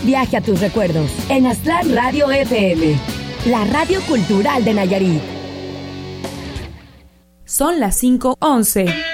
viaje a tus recuerdos en Aztlán Radio FM, la radio cultural de Nayarit. Son las 5:11.